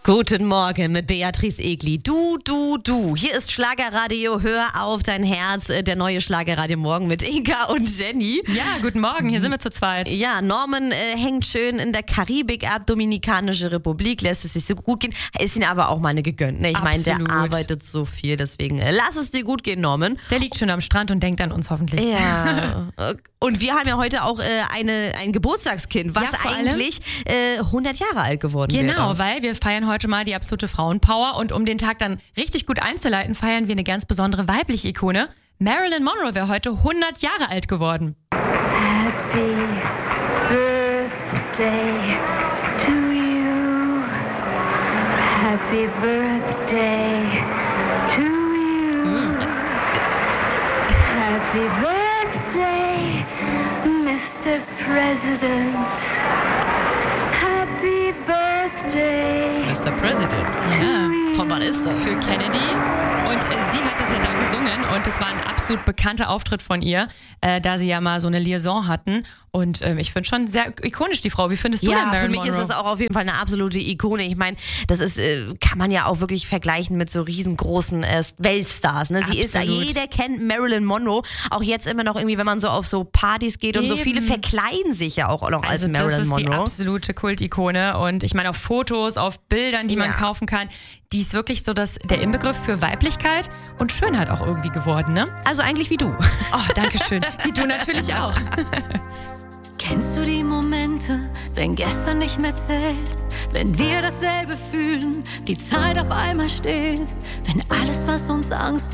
Guten Morgen mit Beatrice Egli. Du. Hier ist Schlagerradio. Hör auf dein Herz. Der neue Schlagerradio Morgen mit Inka und Jenny. Ja, guten Morgen. Hier sind wir zu zweit. Ja, Norman hängt schön in der Karibik ab. Dominikanische Republik. Lässt es sich so gut gehen. Ist ihn aber auch mal eine gegönnt. Ne? Ich meine, der arbeitet so viel. Deswegen lass es dir gut gehen, Norman. Der liegt schon am Strand und denkt an uns hoffentlich. Ja. Und wir haben ja heute auch ein Geburtstagskind, was eigentlich 100 Jahre alt geworden wäre. Genau, weil wir feiern heute mal die absolute Frauenpower. Und um den Tag dann richtig gut einzuleiten, feiern wir eine ganz besondere weibliche Ikone. Marilyn Monroe wäre heute 100 Jahre alt geworden. Happy birthday to you. Happy birthday to you. Happy birthday, Mr. President. Happy birthday. Mr. President. Ja. Von wann ist das? Für Kennedy. Und sie hat es ja da gesungen und es war ein absolut bekannter Auftritt von ihr, da sie ja mal so eine Liaison hatten. Und ich finde schon sehr ikonisch, die Frau. Wie findest du denn Marilyn für mich Monroe? ist das auch auf jeden Fall eine absolute Ikone. Ich meine, das ist, kann man ja auch wirklich vergleichen mit so riesengroßen Weltstars. Ne? Sie ist, jeder kennt Marilyn Monroe. Auch jetzt immer noch irgendwie, wenn man so auf so Partys geht und so viele verkleiden sich ja auch noch als Marilyn Monroe. Das ist die absolute Kultikone. Und ich meine, auf Fotos, auf Bildern, die man kaufen kann, die ist wirklich so der Inbegriff für Weiblichkeit und Schönheit auch irgendwie geworden, ne? Also eigentlich wie du. Oh, danke schön. Wie du natürlich auch. Kennst du die Momente, wenn gestern nicht mehr zählt? Wenn wir dasselbe fühlen, die Zeit auf einmal steht? Wenn alles, was uns Angst